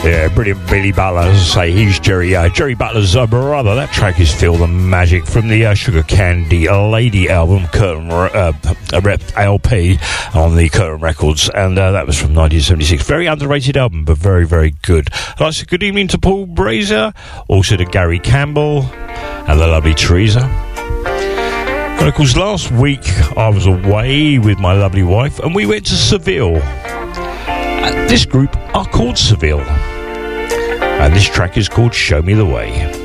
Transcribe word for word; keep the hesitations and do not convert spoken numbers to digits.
Yeah, brilliant Billy Butler. As I say, he's Jerry uh, Jerry Butler's uh, brother. That track is Feel the Magic from the uh, Sugar Candy Lady album, Curtain uh, Rep L P on the Curtain Records, and uh, that was from nineteen seventy-six. Very underrated album, but very, very good. I'd like to say good evening to Paul Brazier, also to Gary Campbell, and the lovely Teresa. And of course, last week I was away with my lovely wife, and we went to Seville. Uh, this group are called Seville, and this track is called Show Me the Way.